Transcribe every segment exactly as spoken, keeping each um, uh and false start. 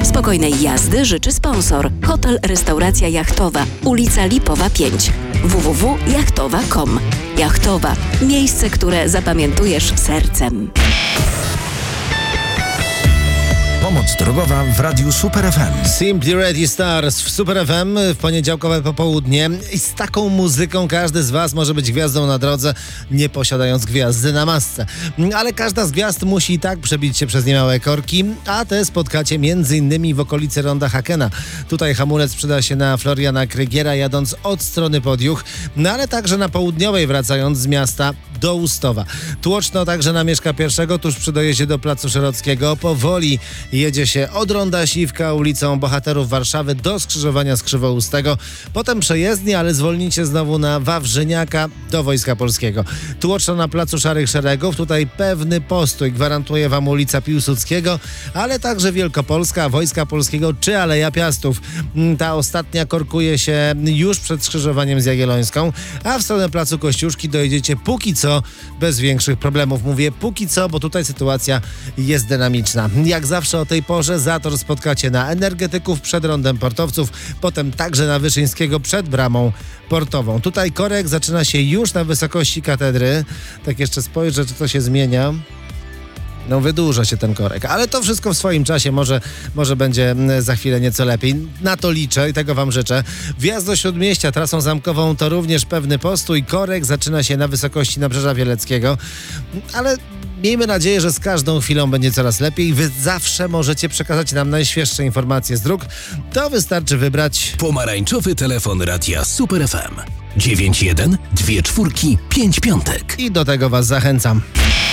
Spokojnej jazdy życzy sponsor. Hotel Restauracja Jachtowa, ulica Lipowa pięć. w w w kropka jachtowa kropka com. Jachtowa. Miejsce, które zapamiętujesz sercem. Pomoc drogowa w Radiu Super F M. Simply Ready Stars w Super F M w poniedziałkowe popołudnie. I z taką muzyką każdy z Was może być gwiazdą na drodze, nie posiadając gwiazdy na masce. Ale każda z gwiazd musi i tak przebić się przez niemałe korki, a te spotkacie między innymi w okolicy Ronda Hakena. Tutaj hamulec przyda się na Floriana Krygiera, jadąc od strony Podjuch, no ale także na południowej, wracając z miasta do Ustowa. Tłoczno także na Mieszka Pierwszego, tuż przy dojeździe do Placu Szerockiego. Powoli jedzie się od Ronda Siwka ulicą Bohaterów Warszawy do skrzyżowania z Krzywoustego. Potem przejezdnie, ale zwolnicie znowu na Wawrzyniaka do Wojska Polskiego. Tłoczno na Placu Szarych Szeregów. Tutaj pewny postój gwarantuje Wam ulica Piłsudskiego, ale także Wielkopolska, Wojska Polskiego czy Aleja Piastów. Ta ostatnia korkuje się już przed skrzyżowaniem z Jagiellońską, a w stronę Placu Kościuszki dojedziecie póki co bez większych problemów. Mówię póki co, bo tutaj sytuacja jest dynamiczna. Jak zawsze o tej porze zator spotkacie na Energetyków przed Rondem Portowców, potem także na Wyszyńskiego przed Bramą Portową. Tutaj korek zaczyna się już na wysokości Katedry. Tak jeszcze spojrzę, czy to się zmienia. No wydłuża się ten korek, ale to wszystko w swoim czasie, może, może będzie za chwilę nieco lepiej. Na to liczę i tego Wam życzę. Wjazd do Śródmieścia trasą zamkową to również pewny postój. Korek zaczyna się na wysokości Nabrzeża Wieleckiego, ale miejmy nadzieję, że z każdą chwilą będzie coraz lepiej. Wy zawsze możecie przekazać nam najświeższe informacje z dróg. To wystarczy wybrać pomarańczowy telefon Radia Super F M. dziewięć jeden dwa cztery pięć piątek. I do tego Was zachęcam.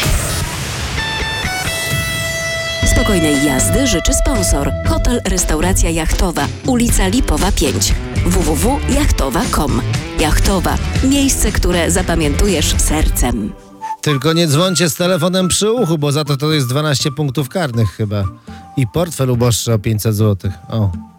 Spokojnej jazdy życzy sponsor. Hotel Restauracja Jachtowa, ulica Lipowa pięć. w w w kropka jachtowa kropka com. Jachtowa. Miejsce, które zapamiętujesz sercem. Tylko nie dzwońcie z telefonem przy uchu, bo za to to jest dwanaście punktów karnych chyba. I portfel uboższy o pięćset złotych. O.